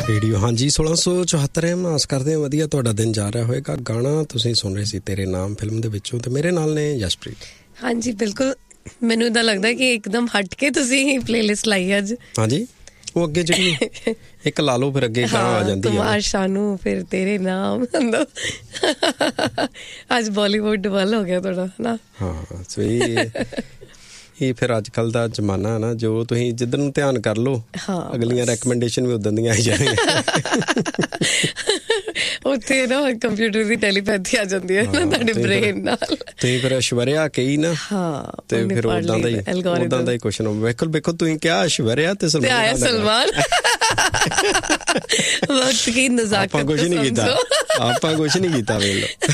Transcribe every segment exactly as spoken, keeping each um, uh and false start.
Radio ਹਾਂਜੀ ਸੋਲਾਂ ਸੌ ਚੁਹੱਤਰ ਐਮ ਆਸ ਕਰਦੇ ਹਾਂ ਵਧੀਆ ਤੁਹਾਡਾ ਦਿਨ ਜਾ ਰਿਹਾ ਹੋਏਗਾ। ਗਾਣਾ ਤੁਸੀਂ ਸੁਣ ਰਹੇ ਸੀ ਤੇਰੇ ਨਾਮ ਫਿਲਮ ਦੇ ਵਿੱਚੋਂ ਤੇ ਮੇਰੇ ਨਾਲ ਨੇ ਜਸਪ੍ਰੀਤ। ਹਾਂਜੀ ਬਿਲਕੁਲ, ਮੈਨੂੰ ਇੱਦਾਂ ਲੱਗਦਾ ਕਿ ਇੱਕਦਮ ਹਟ ਕੇ ਤੁਸੀਂ ਪਲੇਲਿਸਟ ਲਾਈ ਅੱਜ। ਹਾਂਜੀ ਉਹ ਅੱਗੇ ਜਿਹੜੀ ਇੱਕ ਲਾ ਲਓ ਫਿਰ ਅੱਗੇ ਗਾਂ ਆ ਜਾਂਦੀ ਹੈ ਤੁਮਾਰ ਸ਼ਾਨੂ ਫਿਰ ਤੇਰੇ ਨਾਮ। ਅੱਜ ਬਾਲੀਵੁੱਡ ਵੱਲ ਹੋ ਗਿਆ ਥੋੜਾ ਨਾ। ਹਾਂ ਸਹੀ ਇਹ ਫਿਰ ਅੱਜ ਕੱਲ੍ਹ ਦਾ ਜ਼ਮਾਨਾ ਨਾ, ਜੋ ਤੁਸੀਂ ਜਿੱਧਰ ਨੂੰ ਧਿਆਨ ਕਰ ਲਓ ਅਗਲੀਆਂ ਰੈਕਮੈਂਡੇਸ਼ਨ ਵੀ ਉੱਦਾਂ ਦੀਆਂ ਆਈ ਜਾਣਗੀਆਂ। ਉੱਥੇ ਨਾ ਕੰਪਿਊਟਰ ਦੀ ਟੈਲੀਪੈਥੀ ਆ ਜਾਂਦੀ ਹੈ ਨਾ ਤੁਹਾਡੇ ਬ੍ਰੇਨ ਨਾਲ। ਤੇ ਫਿਰ ਐਸ਼ਵਰਿਆ ਕਹੀ ਨਾ ਤੇ ਫਿਰ ਉੱਦਾਂ ਦਾ ਹੀ ਉੱਦਾਂ ਦਾ ਹੀ ਕੁਐਸਚਨ ਵੇਖੋ ਵੇਖੋ ਤੁਸੀਂ ਕਿਹਾ ਐਸ਼ਵਰਿਆ ਤੇ ਸਲਮਾਨ ਸਲਮਾਨ ਵਕਤ ਕੀ ਨਜ਼ਾਕਤ। ਆਪਾਂ ਕੁਛ ਨਹੀਂ ਕੀਤਾ, ਆਪਾਂ ਕੁਛ ਨਹੀਂ ਕੀਤਾ ਵੇਖ ਲਓ।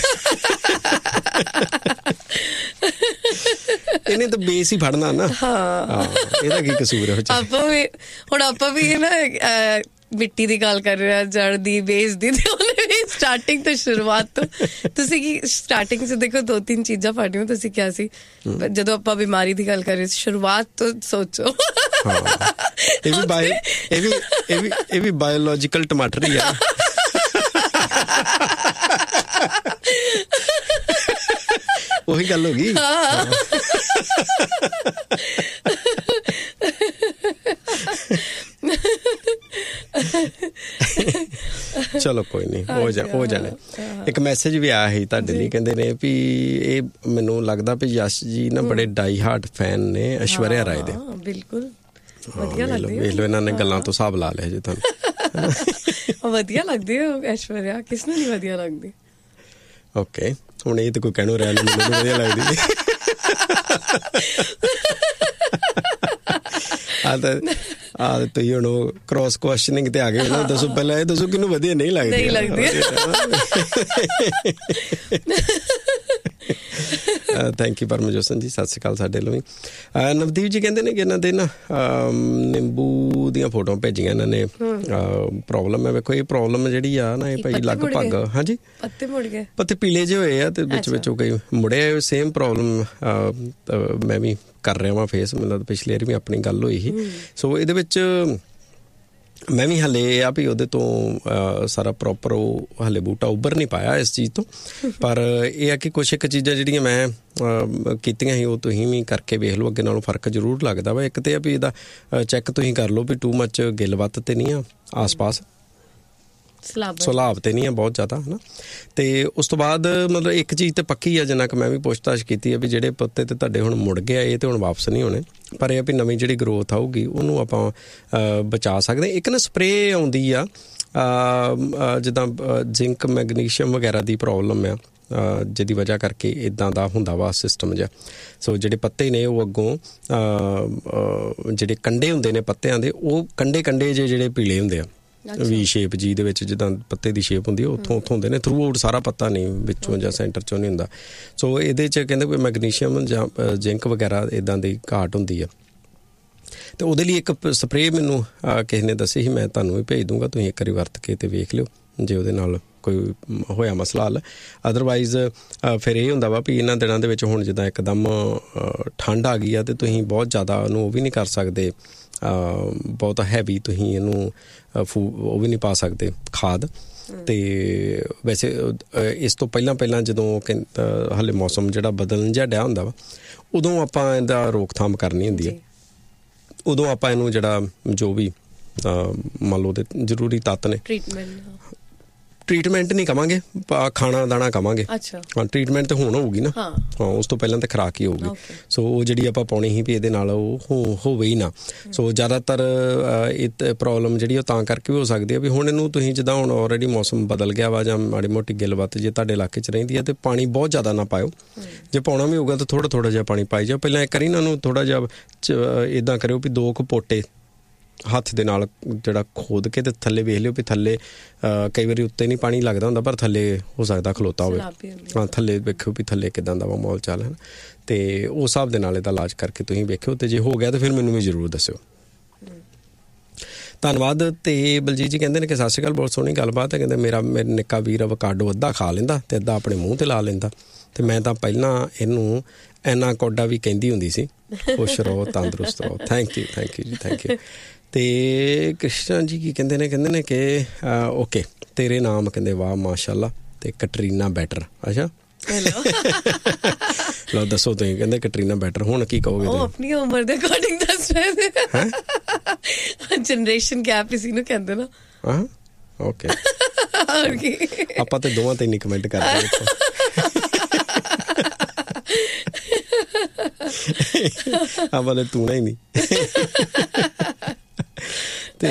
ਇਹਨੇ ਤਾਂ ਬੇਸ ਹੀ ਫੜਨਾ ਨਾ। ਹਾਂ ਇਹਦਾ ਕੀ ਕਸੂਰ ਹੈ। ਆਪਾਂ ਵੀ ਹੁਣ ਆਪਾਂ ਵੀ ਨਾ ਮਿੱਟੀ ਦੀ ਗੱਲ ਕਰ ਰਹੇ ਜੜ ਦੀ ਬੇਸ ਦੀ, ਤੇ ਉਹਨੇ ਵੀ ਸਟਾਰਟਿੰਗ ਤੋਂ ਸ਼ੁਰੂਆਤ ਤੋਂ ਤੁਸੀਂ ਕੀ ਸਟਾਰਟਿੰਗ 'ਚ ਦੇਖੋ ਦੋ ਤਿੰਨ ਚੀਜ਼ਾਂ ਫੜੀਆਂ ਤੁਸੀਂ ਕਿਹਾ ਸੀ ਜਦੋਂ ਆਪਾਂ ਬਿਮਾਰੀ ਦੀ ਗੱਲ ਕਰ ਰਹੇ ਸੀ। ਸ਼ੁਰੂਆਤ ਤੋਂ ਸੋਚੋ ਇਹ ਵੀ ਬਾਇ ਇਹ ਵੀ ਇਹ ਵੀ ਇਹ ਵੀ ਬਾਇਓਲੋਜੀਕਲ ਟਮਾਟਰ ਹੀ ਆ। ਉਹੀ ਗੱਲ ਹੋ ਗਈ। ਚਲੋ ਕੋਈ ਨਹੀਂ, ਹੋ ਜਾ ਹੋ ਜਾਣੇ। ਇੱਕ ਮੈਸੇਜ ਵੀ ਆਇਆ ਸੀ ਤੁਹਾਡੇ ਲਈ, ਕਹਿੰਦੇ ਨੇ ਵੀ ਇਹ ਮੈਨੂੰ ਲੱਗਦਾ ਵੀ ਯਸ਼ ਜੀ ਨਾ ਬੜੇ ਡਾਈ ਹਾਰਟ ਫੈਨ ਨੇ ਐਸ਼ਵਰਿਆ ਰਾਏ ਦੇ। ਬਿਲਕੁਲ ਵਧੀਆ ਲੱਗਦੀ ਵੇਖ ਲਓ ਇਹਨਾਂ ਨੇ ਗੱਲਾਂ ਤੋਂ ਹਿਸਾਬ ਲਾ ਲਿਆ ਜੀ ਤੁਹਾਨੂੰ। ਵਧੀਆ ਲੱਗਦੀ ਹੈ ਐਸ਼ਵਰਿਆ, ਕਿਸ ਨੂੰ ਨਹੀਂ ਵਧੀਆ ਲੱਗਦੀ। ਓਕੇ ਹੁਣ ਇਹ ਤਾਂ ਕੋਈ ਕਹਿਣੋ ਰਿਹਾ ਮੈਨੂੰ ਵਧੀਆ ਲੱਗਦੀ। ਆ ਤਾਂ ਆ ਤੁਸੀਂ ਹੁਣ ਉਹ ਕ੍ਰੋਸ ਕੁਐਸਚਨਿੰਗ ਤੇ ਆ ਗਏ ਨਾ। ਦੱਸੋ ਪਹਿਲਾਂ ਇਹ ਦੱਸੋ ਕਿਹਨੂੰ ਵਧੀਆ ਨਹੀਂ ਲੱਗਦੀ। ਨਹੀਂ ਲੱਗਦੀ। ਥੈਂਕ ਯੂ ਪਰਮਜੋਤ ਜੀ, ਸਤਿ ਸ਼੍ਰੀ ਅਕਾਲ ਸਾਡੇ ਵੱਲੋਂ ਵੀ। ਨਵਦੀਪ ਜੀ ਕਹਿੰਦੇ ਨੇ ਕਿ ਇਹਨਾਂ ਦੇ ਨਾ ਨਿੰਬੂ ਦੀਆਂ ਫੋਟੋਆਂ ਭੇਜੀਆਂ ਇਹਨਾਂ ਨੇ। ਪ੍ਰੋਬਲਮ ਹੈ ਵੇਖੋ, ਇਹ ਪ੍ਰੋਬਲਮ ਜਿਹੜੀ ਆ ਨਾ ਇਹ ਭਾਈ ਲਗਭਗ ਹਾਂਜੀ ਪੱਤੇ ਮੁੜ ਗਏ, ਪੱਤੇ ਪੀਲੇ ਜਿਹੇ ਹੋਏ ਆ ਤੇ ਵਿੱਚ ਵਿੱਚ ਉਹ ਕਈ ਮੁੜੇ। ਸੇਮ ਪ੍ਰੋਬਲਮ ਮੈਂ ਵੀ ਕਰ ਰਿਹਾ ਵਾਂ ਫੇਸ, ਮਤਲਬ ਪਿਛਲੇ ਵਾਰ ਵੀ ਆਪਣੀ ਗੱਲ ਹੋਈ ਸੀ। ਸੋ ਇਹਦੇ ਵਿੱਚ ਮੈਂ ਵੀ ਹਾਲੇ ਇਹ ਆ ਵੀ ਉਹਦੇ ਤੋਂ ਸਾਰਾ ਪ੍ਰੋਪਰ ਉਹ ਹਾਲੇ ਬੂਟਾ ਉੱਭਰ ਨਹੀਂ ਪਾਇਆ ਇਸ ਚੀਜ਼ ਤੋਂ। ਪਰ ਇਹ ਆ ਕਿ ਕੁਛ ਇੱਕ ਚੀਜ਼ਾਂ ਜਿਹੜੀਆਂ ਮੈਂ ਕੀਤੀਆਂ ਸੀ ਉਹ ਤੁਸੀਂ ਵੀ ਕਰਕੇ ਵੇਖ ਲਓ, ਅੱਗੇ ਨਾਲੋਂ ਫਰਕ ਜ਼ਰੂਰ ਲੱਗਦਾ ਵਾ। ਇੱਕ ਤਾਂ ਆ ਵੀ ਇਹਦਾ ਚੈੱਕ ਤੁਸੀਂ ਕਰ ਲਓ ਵੀ ਟੂ ਮੱਚ ਗਿੱਲ ਵੱਤ ਤੇ ਨਹੀਂ ਆ ਆਸ ਪਾਸ, ਸਲਾਬ ਤੇ ਨਹੀਂ ਆ ਬਹੁਤ ਜ਼ਿਆਦਾ ਹੈ ਨਾ। ਤੇ ਉਸ ਤੋਂ ਬਾਅਦ ਮਤਲਬ ਇੱਕ ਚੀਜ਼ ਤੇ ਪੱਕੀ ਆ, ਜਿੰਨਾ ਕਿ ਮੈਂ ਵੀ ਪੁੱਛਤਾਛ ਕੀਤੀ ਹੈ ਵੀ ਜਿਹੜੇ ਪੱਤੇ ਤੇ ਤੁਹਾਡੇ ਹੁਣ ਮੁੜ ਗਏ ਇਹ ਤੇ ਹੁਣ ਵਾਪਸ ਨਹੀਂ ਹੋਣੇ। ਪਰ ਇਹ ਵੀ ਨਵੀਂ ਜਿਹੜੀ ਗਰੋਥ ਆਊਗੀ ਉਹਨੂੰ ਆਪਾਂ ਬਚਾ ਸਕਦੇ। ਇੱਕ ਨਾ ਸਪਰੇਅ ਆਉਂਦੀ ਆ ਜਿੱਦਾਂ ਜ਼ਿੰਕ ਮੈਗਨੀਸ਼ੀਅਮ ਵਗੈਰਾ ਦੀ ਪ੍ਰੋਬਲਮ ਆ, ਜਿਹਦੀ ਵਜ੍ਹਾ ਕਰਕੇ ਇੱਦਾਂ ਦਾ ਹੁੰਦਾ ਵਾ ਸਿਸਟਮ ਜਿਹਾ। ਸੋ ਜਿਹੜੇ ਪੱਤੇ ਨੇ ਉਹ ਅੱਗੋਂ ਜਿਹੜੇ ਕੰਡੇ ਹੁੰਦੇ ਨੇ ਪੱਤਿਆਂ ਦੇ, ਉਹ ਕੰਡੇ ਕੰਡੇ ਜੇ ਜਿਹੜੇ ਪੀਲੇ ਹੁੰਦੇ ਆ ਵੀ ਸ਼ੇਪ ਜੀ ਦੇ ਵਿੱਚ, ਜਿੱਦਾਂ ਪੱਤੇ ਦੀ ਸ਼ੇਪ ਹੁੰਦੀ ਉੱਥੋਂ ਉੱਥੋਂ ਹੁੰਦੇ ਨੇ। ਥਰੂ ਆਊਟ ਸਾਰਾ ਪੱਤਾ ਨਹੀਂ ਵਿੱਚੋਂ ਜਾਂ ਸੈਂਟਰ 'ਚੋਂ ਨਹੀਂ ਹੁੰਦਾ। ਸੋ ਇਹਦੇ 'ਚ ਕਹਿੰਦੇ ਕੋਈ ਮੈਗਨੀਸ਼ੀਅਮ ਜਾਂ ਜ਼ਿੰਕ ਵਗੈਰਾ ਇੱਦਾਂ ਦੀ ਘਾਟ ਹੁੰਦੀ ਆ। ਅਤੇ ਉਹਦੇ ਲਈ ਇੱਕ ਸਪਰੇਅ ਮੈਨੂੰ ਕਿਸੇ ਨੇ ਦੱਸੀ ਸੀ, ਮੈਂ ਤੁਹਾਨੂੰ ਵੀ ਭੇਜ ਦੂੰਗਾ, ਤੁਸੀਂ ਇੱਕ ਵਾਰੀ ਵਰਤ ਕੇ ਅਤੇ ਵੇਖ ਲਿਓ ਜੇ ਉਹਦੇ ਨਾਲ ਕੋਈ ਹੋਇਆ ਮਸਲਾ ਹੱਲ। ਅਦਰਵਾਈਜ਼ ਫਿਰ ਇਹ ਹੁੰਦਾ ਵਾ ਵੀ ਇਹਨਾਂ ਦਿਨਾਂ ਦੇ ਵਿੱਚ ਹੁਣ ਜਿੱਦਾਂ ਇੱਕਦਮ ਠੰਡ ਆ ਗਈ ਆ ਅਤੇ ਤੁਸੀਂ ਬਹੁਤ ਜ਼ਿਆਦਾ ਉਹਨੂੰ ਉਹ ਵੀ ਨਹੀਂ ਕਰ ਸਕਦੇ, ਬਹੁਤ ਹੈਵੀ ਤੁਸੀਂ ਇਹਨੂੰ ਫੂ ਉਹ ਵੀ ਨਹੀਂ ਪਾ ਸਕਦੇ ਖਾਦ। ਅਤੇ ਵੈਸੇ ਇਸ ਤੋਂ ਪਹਿਲਾਂ ਪਹਿਲਾਂ ਜਦੋਂ ਹਾਲੇ ਮੌਸਮ ਜਿਹੜਾ ਬਦਲਣ ਜਿਹਾ ਡਿਆ ਹੁੰਦਾ ਵਾ, ਉਦੋਂ ਆਪਾਂ ਇਹਦਾ ਰੋਕਥਾਮ ਕਰਨੀ ਹੁੰਦੀ ਹੈ। ਉਦੋਂ ਆਪਾਂ ਇਹਨੂੰ ਜਿਹੜਾ ਜੋ ਵੀ ਮੰਨ ਲਓ ਉਹਦੇ ਜ਼ਰੂਰੀ ਤੱਤ ਨੇ, ਟ੍ਰੀਟਮੈਂਟ ਨਹੀਂ ਕਵਾਂਗੇ, ਖਾਣਾ ਦਾਣਾ ਕਵਾਂਗੇ। ਹਾਂ ਟ੍ਰੀਟਮੈਂਟ ਤਾਂ ਹੁਣ ਹੋਊਗੀ ਨਾ। ਹਾਂ ਉਸ ਤੋਂ ਪਹਿਲਾਂ ਤਾਂ ਖੁਰਾਕ ਹੀ ਹੋਊਗੀ। ਸੋ ਉਹ ਜਿਹੜੀ ਆਪਾਂ ਪਾਉਣੀ ਸੀ ਵੀ ਇਹਦੇ ਨਾਲ ਉਹ ਹੋਵੇ ਹੀ ਨਾ। ਸੋ ਜ਼ਿਆਦਾਤਰ ਇਹ ਪ੍ਰੋਬਲਮ ਜਿਹੜੀ ਉਹ ਤਾਂ ਕਰਕੇ ਵੀ ਹੋ ਸਕਦੀ ਹੈ ਵੀ ਹੁਣ ਇਹਨੂੰ ਤੁਸੀਂ ਜਿੱਦਾਂ ਹੁਣ ਆਲਰੇਡੀ ਮੌਸਮ ਬਦਲ ਗਿਆ ਵਾ ਜਾਂ ਮਾੜੀ ਮੋਟੀ ਗਿੱਲ ਵੱਤ ਜੇ ਤੁਹਾਡੇ ਇਲਾਕੇ 'ਚ ਰਹਿੰਦੀ ਹੈ ਤਾਂ ਪਾਣੀ ਬਹੁਤ ਜ਼ਿਆਦਾ ਨਾ ਪਾਇਓ। ਜੇ ਪਾਉਣਾ ਵੀ ਹੋਊਗਾ ਤਾਂ ਥੋੜ੍ਹਾ ਥੋੜ੍ਹਾ ਜਿਹਾ ਪਾਣੀ ਪਾਈ ਜਾਓ। ਪਹਿਲਾਂ ਇੱਕ ਵਾਰੀ ਇਹਨਾਂ ਨੂੰ ਥੋੜ੍ਹਾ ਜਿਹਾ ਇੱਦਾਂ ਕਰਿਓ ਵੀ ਦੋ ਕੁ ਪੋਟੇ ਹੱਥ ਦੇ ਨਾਲ ਜਿਹੜਾ ਖੋਦ ਕੇ ਤੇ ਥੱਲੇ ਵੇਖ ਲਿਓ ਵੀ ਥੱਲੇ ਕਈ ਵਾਰੀ ਉੱਤੇ ਨਹੀਂ ਪਾਣੀ ਲੱਗਦਾ ਹੁੰਦਾ ਪਰ ਥੱਲੇ ਹੋ ਸਕਦਾ ਖਲੋਤਾ ਹੋਵੇ। ਹਾਂ ਥੱਲੇ ਵੇਖਿਓ ਵੀ ਥੱਲੇ ਕਿੱਦਾਂ ਦਾ ਵਾ ਮਾਹੌਲ ਚਾਲ ਹੈ ਨਾ, ਅਤੇ ਉਸ ਹਿਸਾਬ ਦੇ ਨਾਲ ਇਹਦਾ ਇਲਾਜ ਕਰਕੇ ਤੁਸੀਂ ਵੇਖਿਓ। ਅਤੇ ਜੇ ਹੋ ਗਿਆ ਤਾਂ ਫਿਰ ਮੈਨੂੰ ਵੀ ਜ਼ਰੂਰ ਦੱਸਿਓ। ਧੰਨਵਾਦ। ਅਤੇ ਬਲਜੀਤ ਜੀ ਕਹਿੰਦੇ ਨੇ ਕਿ ਸਤਿ ਸ਼੍ਰੀ ਅਕਾਲ, ਬਹੁਤ ਸੋਹਣੀ ਗੱਲਬਾਤ ਹੈ। ਕਹਿੰਦੇ ਮੇਰਾ ਮੇਰਾ ਨਿੱਕਾ ਵੀਰ ਅਵਕਾਡੋ ਅੱਧਾ ਖਾ ਲੈਂਦਾ ਅਤੇ ਅੱਧਾ ਆਪਣੇ ਮੂੰਹ 'ਤੇ ਲਾ ਲੈਂਦਾ, ਅਤੇ ਮੈਂ ਤਾਂ ਪਹਿਲਾਂ ਇਹਨੂੰ ਐਨਾ ਕੋਡਾ ਵੀ ਕਹਿੰਦੀ ਹੁੰਦੀ ਸੀ। ਖੁਸ਼ ਰਹੋ, ਤੰਦਰੁਸਤ ਰਹੋ। ਥੈਂਕ ਯੂ ਥੈਂਕ ਯੂ ਜੀ ਥੈਂਕ ਯੂ। ਤੇ ਕ੍ਰਿਸ਼ਨਾ ਜੀ ਕੀ ਕਹਿੰਦੇ ਨੇ ਕਹਿੰਦੇ ਨੇ ਕਿ ਓਕੇ ਤੇਰੇ ਨਾਮ ਕਹਿੰਦੇ ਵਾਹ ਮਾਸ਼ਾਅੱਲਾ ਤੇ ਕੈਟਰੀਨਾ ਬੈਟਰ ਅੱਛਾ ਲਓ ਦੱਸੋ ਤੁਸੀਂ ਕਹਿੰਦੇ ਕੈਟਰੀਨਾ ਬੈਟਰ ਹੁਣ ਕੀ ਕਹੋਗੇ ਉਹ ਆਪਣੀ ਉਮਰ ਦੇ ਅਕੋਰਡਿੰਗ ਦੱਸ ਰਹੇ ਨੇ ਜਨਰੇਸ਼ਨ ਗੈਪ ਇਸੀ ਨੂੰ ਕਹਿੰਦੇ ਨਾ ਹਾਂ ਓਕੇ ਆਪਾਂ ਤੇ ਦੋਵਾਂ ਤੇ ਨਹੀਂ ਕਮੈਂਟ ਕਰਦੇ ਆਪਾਂ ਨੇ ਤੂੰ ਹੀ ਨਹੀਂ ਤੇ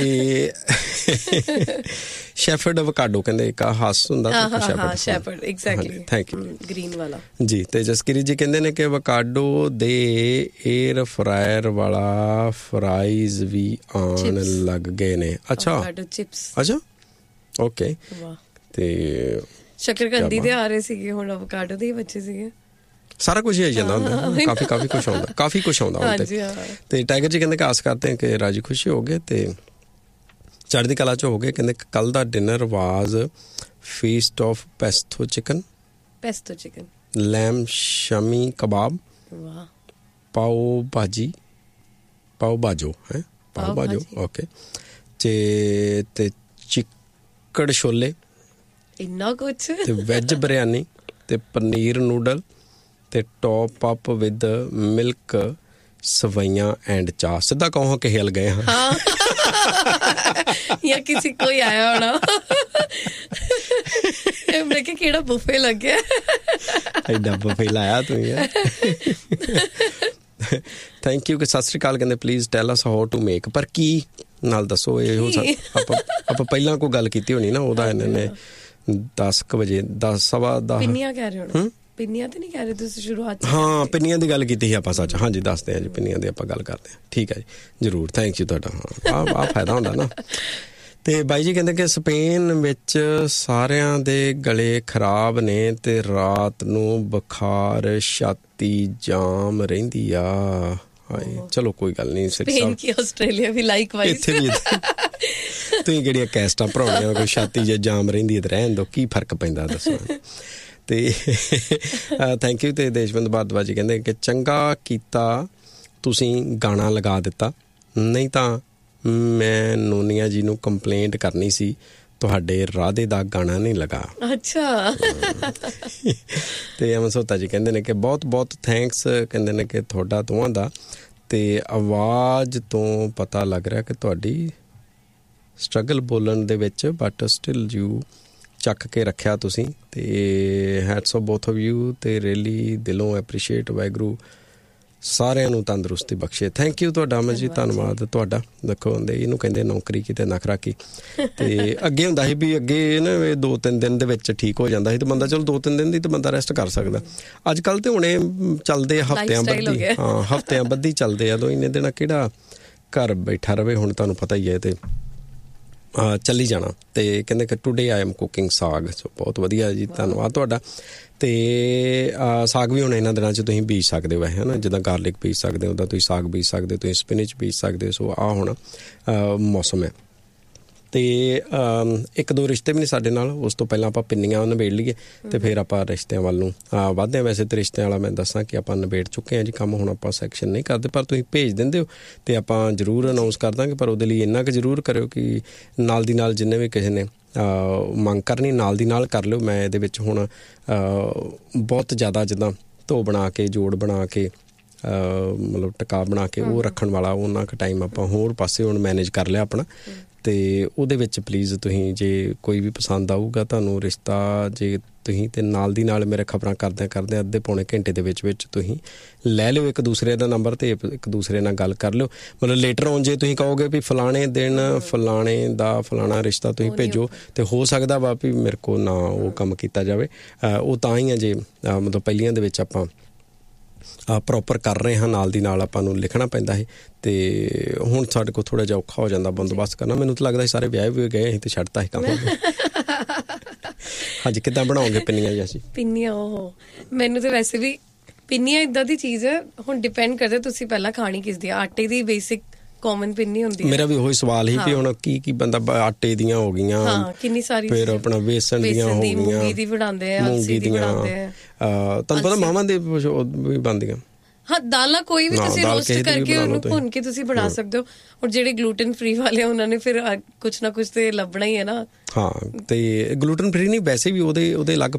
ਸ਼ੈਫਰਡ ਅਵੋਕਾਡੋ ਕਹਿੰਦੇ ਇੱਕ ਹਾਸ ਹੁੰਦਾ ਹਾਂ shepherd exactly thank you green ਵਾਲਾ ਜੀ। ਤੇ ਜਸਕਿਰੀ ਜੀ ਕਹਿੰਦੇ ਨੇ ਕਿ ਅਵੋਕਾਡੋ ਦੇ 에ਅਰ ਫਰਾਇਰ ਵਾਲਾ ਫਰਾਈਜ਼ ਵੀ ਆਉਣ ਲੱਗ ਗਏ ਨੇ ਅੱਛਾ ਅਵੋਕਾਡੋ ਚਿਪਸ ਅੱਛਾ ਓਕੇ ਤੇ ਸ਼ੱਕਰਕੰਦੀ ਦੇ ਆ ਰਹੇ ਸੀਗੇ ਹੁਣ ਅਵੋਕਾਡੋ ਦੇ ਬੱਚੇ ਸੀਗੇ ਸਾਰਾ ਕੁਝ ਹੀ ਆ ਜਾਂਦਾ ਹੁੰਦਾ ਕਾਫੀ ਕਾਫੀ ਕੁਝ ਆਉਂਦਾ ਕਾਫੀ ਕੁਝ ਆਉਂਦਾ ਹੁੰਦਾ ਤੇ ਟਾਈਗਰ ਜੀ ਕਹਿੰਦੇ ਕਿ ਆਸ ਕਰਦੇ ਹਾਂ ਕਿ ਰਾਜੀ ਖੁਸ਼ੀ ਹੋ ਗਏ ਤੇ ਚੜ੍ਹਦੀ ਕਲਾ ਚ ਹੋ ਗਏ ਕਹਿੰਦੇ ਕੱਲ ਦਾ dinner was ਫੀਸਟ of pesto chicken pesto chicken lamb Shami ਕਬਾਬ ਵਾਹ ਪਾਓ ਭਾਜੀ ਪਾਓ ਬਾਜੋ ਹੈ ਪਾਓ ਬਾਜੋ ਓਕੇ ਤੇ ਤੇ ਚਿੱਕੜ ਛੋਲੇ ਇੰਨਾ ਕੁਛ ਤੇ ਵੈਜ ਬਿਰਿਆਨੀ ਤੇ ਪਨੀਰ ਨੂਡਲ ਤੇ top up with milk ਸਵਈਆਂ and ਚਾਹ ਸਿੱਧਾ ਕਹੋ ਕਿ ਹਿਲ ਗਏ ਹਾਂ ਜਾਂ ਕਿਸੇ ਕੋਈ ਆਇਆ ਹੋਣਾ ਮੈਂ ਕਿ ਕਿਹੜਾ ਬੁਫੇ ਲੱਗਿਆ ਐਡਾ ਬੁਫੇ ਲਾਇਆ ਤੂੰ ਯਾਰ ਥੈਂਕ ਯੂ ਕਿ ਸਤਿ ਸ਼੍ਰੀ ਅਕਾਲ ਕਹਿੰਦੇ please tile us how to make ਪਰ ਕੀ ਨਾਲ ਦੱਸੋ ਇਹੋ ਆਪਾਂ ਆਪਾਂ ਪਹਿਲਾਂ ਕੋਈ ਗੱਲ ਕੀਤੀ ਹੋਣੀ ਨਾ ਉਹਦਾ ਇਹਨਾਂ ਨੇ ਦਸ ਕੁ ਵਜੇ ਦਸ ਸਵਾ ਦਸ ਪਿੰਨੀਆਂ ਕਹਿ ਰਹੇ ਹੋ ਪਿੰਨੀਆਂ ਤੇ ਨਹੀਂ ਕਹਿ ਰਹੇ ਤੁਸੀਂ ਸ਼ੁਰੂਆਤ ਹਾਂ ਪਿੰਨੀਆਂ ਦੀ ਗੱਲ ਕੀਤੀ ਸੀ ਆਪਾਂ ਸੱਚ ਹਾਂਜੀ ਦੱਸਦੇ ਹਾਂ ਜੀ ਪਿੰਨੀਆਂ ਦੀ ਆਪਾਂ ਗੱਲ ਕਰਦੇ ਹਾਂ ਠੀਕ ਹੈ ਜੀ ਜ਼ਰੂਰ ਥੈਂਕ ਯੂ ਤੁਹਾਡਾ ਹਾਂ ਆਹ ਆਹ ਫਾਇਦਾ ਹੁੰਦਾ ਨਾ ਤੇ ਬਾਈ ਜੀ ਕਹਿੰਦੇ ਕਿ ਸਪੇਨ ਵਿੱਚ ਸਾਰਿਆਂ ਦੇ ਗਲੇ ਖਰਾਬ ਨੇ ਤੇ ਰਾਤ ਨੂੰ ਬੁਖਾਰ ਛਾਤੀ ਜਾਮ ਰਹਿੰਦੀ ਆ ਹਾਏ ਚਲੋ ਕੋਈ ਗੱਲ ਨਹੀਂ ਸਪੇਨ ਕੀ ਆਸਟ੍ਰੇਲੀਆ ਵੀ ਲਾਈਕਵਾਈਜ਼ ਇੱਥੇ ਵੀ ਤੁਸੀਂ ਕਿਹੜੀਆਂ ਕੈਸਟਾਂ ਭਰਾਉਣੀਆਂ ਕੋਈ ਛਾਤੀ ਜੇ ਜਾਮ ਰਹਿੰਦੀ ਤੇ ਰਹਿਣ ਦੋ ਕੀ ਫਰਕ ਪੈਂਦਾ ਦੱਸੋ ਤੇ ਥੈਂਕ ਯੂ ਤੇ ਦੇਸ਼ਵੰਤ ਭਾਰਦਵਾਜ ਜੀ ਕਹਿੰਦੇ ਕਿ ਚੰਗਾ ਕੀਤਾ ਤੁਸੀਂ ਗਾਣਾ ਲਗਾ ਦਿੱਤਾ ਨਹੀਂ ਤਾਂ ਮੈਂ ਨੋਨੀਆ ਜੀ ਨੂੰ ਕੰਪਲੇਂਟ ਕਰਨੀ ਸੀ ਤੁਹਾਡੇ ਰਾਧੇ ਦਾ ਗਾਣਾ ਨਹੀਂ ਲਗਾ ਅੱਛਾ ਤੇ ਅਮਨਸੋਤਾ ਜੀ ਕਹਿੰਦੇ ਨੇ ਕਿ ਬਹੁਤ ਬਹੁਤ ਥੈਂਕਸ ਕਹਿੰਦੇ ਨੇ ਕਿ ਤੁਹਾਡਾ ਦੋਵਾਂ ਦਾ ਤੇ ਆਵਾਜ਼ ਤੋਂ ਪਤਾ ਲੱਗ ਰਿਹਾ ਕਿ ਤੁਹਾਡੀ ਸਟਰਗਲ ਬੋਲਣ ਦੇ ਵਿੱਚ ਬਟ ਸਟਿਲ ਯੂ ਚੱਕ ਕੇ ਰੱਖਿਆ ਤੁਸੀਂ ਤੇ hats of both of you ਤੇ ਰੀਅਲੀ ਦਿਲੋਂ ਐਪਰੀਸ਼ੀਏਟ ਵਾਹਿਗੁਰੂ ਸਾਰਿਆਂ ਨੂੰ ਤੰਦਰੁਸਤੀ ਬਖਸ਼ੇ ਥੈਂਕ ਯੂ ਤੁਹਾਡਾ ਅਮਨ ਜੀ ਧੰਨਵਾਦ ਤੁਹਾਡਾ ਦੇਖੋ ਹੁੰਦੇ ਇਹਨੂੰ ਕਹਿੰਦੇ ਨੌਕਰੀ ਕਿਤੇ ਨਖਰਾ ਕੀ ਤੇ ਅੱਗੇ ਹੁੰਦਾ ਸੀ ਵੀ ਅੱਗੇ ਨਾ ਦੋ ਤਿੰਨ ਦਿਨ ਦੇ ਵਿੱਚ ਠੀਕ ਹੋ ਜਾਂਦਾ ਸੀ ਤੇ ਬੰਦਾ ਚਲੋ ਦੋ ਤਿੰਨ ਦਿਨ ਦੀ ਤੇ ਬੰਦਾ ਰੈਸਟ ਕਰ ਸਕਦਾ ਅੱਜ ਕੱਲ੍ਹ ਤੇ ਹੁਣੇ ਚੱਲਦੇ ਹਫ਼ਤਿਆਂ ਬੱਧੀ ਹਾਂ ਹਫ਼ਤਿਆਂ ਬੱਧੀ ਚੱਲਦੇ ਆ ਦੋ ਇੰਨੇ ਦਿਨ ਕਿਹੜਾ ਘਰ ਬੈਠਾ ਰਵੇ ਹੁਣ ਤੁਹਾਨੂੰ ਪਤਾ ਹੀ ਹੈ ਤੇ ਚੱਲੀ ਜਾਣਾ ਤੇ ਕਹਿੰਦੇ ਕਿ ਟੂਡੇ ਆਈ ਐਮ ਕੁਕਿੰਗ ਸਾਗ ਸੋ ਬਹੁਤ ਵਧੀਆ ਜੀ ਧੰਨਵਾਦ ਤੁਹਾਡਾ ਤੇ ਸਾਗ ਵੀ ਹੁਣ ਇਹਨਾਂ ਦਿਨਾਂ 'ਚ ਤੁਸੀਂ ਬੀਜ ਸਕਦੇ ਹੋ ਹੈ ਨਾ ਜਿੱਦਾਂ ਗਾਰਲਿਕ ਬੀਜ ਸਕਦੇ ਹੋ ਉੱਦਾਂ ਤੁਸੀਂ ਸਾਗ ਬੀਜ ਸਕਦੇ ਹੋ ਤੁਸੀਂ ਸਪਿਨਚ ਬੀਜ ਸਕਦੇ ਹੋ ਸੋ ਆਹ ਹੁਣ ਮੌਸਮ ਹੈ ਤੇ ਇੱਕ ਦੋ ਰਿਸ਼ਤੇ ਵੀ ਨੇ ਸਾਡੇ ਨਾਲ ਉਸ ਤੋਂ ਪਹਿਲਾਂ ਆਪਾਂ ਪਿੰਨੀਆਂ ਨਿਬੇੜ ਲਈਏ ਤੇ ਫਿਰ ਆਪਾਂ ਰਿਸ਼ਤਿਆਂ ਵੱਲ ਨੂੰ ਵੱਧਦੇ ਹਾਂ ਵੈਸੇ ਤੇ ਰਿਸ਼ਤਿਆਂ ਵਾਲਾ ਮੈਂ ਦੱਸਾਂ ਕਿ ਆਪਾਂ ਨਿਬੇੜ ਚੁੱਕੇ ਹਾਂ ਜੀ ਕੰਮ ਹੁਣ ਆਪਾਂ ਸੈਕਸ਼ਨ ਨਹੀਂ ਕਰਦੇ ਪਰ ਤੁਸੀਂ ਭੇਜ ਦਿੰਦੇ ਹੋ ਤੇ ਆਪਾਂ ਜ਼ਰੂਰ ਅਨਾਊਂਸ ਕਰ ਦਾਂਗੇ ਪਰ ਉਹਦੇ ਲਈ ਇੰਨਾ ਕੁ ਜ਼ਰੂਰ ਕਰਿਓ ਕਿ ਨਾਲ ਦੀ ਨਾਲ ਜਿੰਨੇ ਵੀ ਕਿਸੇ ਨੇ ਮੰਗ ਕਰਨੀ ਨਾਲ ਦੀ ਨਾਲ ਕਰ ਲਿਓ ਮੈਂ ਇਹਦੇ ਵਿੱਚ ਹੁਣ ਬਹੁਤ ਜ਼ਿਆਦਾ ਜਿੱਦਾਂ ਧੋ ਬਣਾ ਕੇ ਜੋੜ ਬਣਾ ਕੇ ਮਤਲਬ ਟਿਕਾ ਬਣਾ ਕੇ ਉਹ ਰੱਖਣ ਵਾਲਾ ਉਹਨਾਂ ਕੁ ਟਾਈਮ ਆਪਾਂ ਹੋਰ ਪਾਸੇ ਹੁਣ ਮੈਨੇਜ ਕਰ ਲਿਆ ਆਪਣਾ ਤੇ ਉਹਦੇ ਵਿੱਚ ਪਲੀਜ਼ ਤੁਸੀਂ ਜੇ ਕੋਈ ਵੀ ਪਸੰਦ ਆਊਗਾ ਤੁਹਾਨੂੰ ਰਿਸ਼ਤਾ ਜੇ ਤੁਸੀਂ ਤੇ ਨਾਲ ਦੀ ਨਾਲ ਮੇਰੇ ਖਬਰਾਂ ਕਰਦਿਆਂ ਕਰਦਿਆਂ ਅੱਧੇ ਪੌਣੇ ਘੰਟੇ ਦੇ ਵਿੱਚ ਵਿੱਚ ਤੁਸੀਂ ਲੈ ਲਿਓ ਇੱਕ ਦੂਸਰੇ ਦਾ ਨੰਬਰ ਤੇ ਇੱਕ ਦੂਸਰੇ ਨਾਲ ਗੱਲ ਕਰ ਲਿਓ ਮਤਲਬ ਲੇਟਰ ਔਨ ਜੇ ਤੁਸੀਂ ਕਹੋਗੇ ਵੀ ਫਲਾਣੇ ਦਿਨ ਫਲਾਣੇ ਦਾ ਫਲਾਣਾ ਰਿਸ਼ਤਾ ਤੁਸੀਂ ਭੇਜੋ ਤੇ ਹੋ ਸਕਦਾ ਵਾ ਵੀ ਮੇਰੇ ਕੋਲ ਨਾ ਉਹ ਕੰਮ ਕੀਤਾ ਜਾਵੇ ਉਹ ਤਾਂ ਹੀ ਆ ਜੇ ਮਤਲਬ ਪਹਿਲੀਆਂ ਦੇ ਵਿੱਚ ਆਪਾਂ ਪ੍ਰੋਪਰ ਕਰ ਰਹੇ ਹਾਂ ਨਾਲ ਦੀ ਨਾਲ ਆਪਾਂ ਨੂੰ ਲਿਖਣਾ ਪੈਂਦਾ ਹੈ ਤੇ ਹੁਣ ਸਾਡੇ ਕੋਲ ਥੋੜਾ ਜਿਹਾ ਔਖਾ ਹੋ ਜਾਂਦਾ ਬੰਦੋਬਸਤ ਕਰਨਾ ਮੈਨੂੰ ਤਾਂ ਲੱਗਦਾ ਸਾਰੇ ਵਿਆਹ ਵੀ ਗਏ ਅਸੀਂ ਤੇ ਛੱਡਤਾ ਸੀ ਕੰਮ ਅੱਜ ਕਿੱਦਾਂ ਬਣਾਓਗੇ ਪਿੰਨੀਆਂ ਜੀ ਅਸੀਂ ਪਿੰਨੀਆਂ ਉਹ ਮੈਨੂੰ ਤਾਂ ਵੈਸੇ ਵੀ ਪਿੰਨੀਆਂ ਇਦਾਂ ਦੀ ਚੀਜ਼ ਹੈ ਹੁਣ ਡਿਪੈਂਡ ਕਰਦਾ ਤੁਸੀਂ ਪਹਿਲਾਂ ਖਾਣੀ ਕਿਸ ਦੀ ਆਟੇ ਦੀ ਬੇਸਿਕ ਕਾਮਨ ਪਿੰਨੀ ਹੁੰਦੀ ਹੈ ਮੇਰਾ ਵੀ ਉਹੀ ਸਵਾਲ ਸੀ ਵੀ ਹੁਣ ਕੀ ਕੀ ਬੰਦਾ ਆਟੇ ਦੀਆਂ ਹੋ ਗਈਆਂ ਹਾਂ ਕਿੰਨੀ ਸਾਰੀ ਫਿਰ ਆਪਣਾ ਵੇਸਣ ਦੀਆਂ ਹੋ ਗਈਆਂ ਮੂੰਗੀ ਦੀ ਬਣਾਉਂਦੇ ਆ ਅਲਸੀ ਦੀ ਬਣਾਉਂਦੇ ਆ ਤੁਹਾਨੂੰ ਪਤਾ ਮਾਵਾਂ ਦੇ ਵੀ ਬਣਦੀਆਂ ਹਾਂ ਦਾਲਾਂ ਕੋਈ ਵੀ ਤੁਸੀਂ ਰੋਸਟ ਕਰਕੇ ਉਹਨੂੰ ਭੁੰਨ ਕੇ ਤੁਸੀਂ ਬਣਾ ਸਕਦੇ ਹੋ। ਔਰ ਜਿਹੜੇ ਗਲੂਟਨ ਫ੍ਰੀ ਵਾਲੇ ਉਹਨਾਂ ਨੇ ਫਿਰ ਕੁਛ ਨਾ ਕੁਛ ਤੇ ਲੱਭਣਾ ਹੀ ਹੈ ਨਾ। ਹਾਂ ਤੇ ਗਲੂਟਨ ਫ੍ਰੀ ਨਹੀਂ, ਵੈਸੇ ਵੀ ਉਹਦੇ ਉਹਦੇ ਅਲੱਗ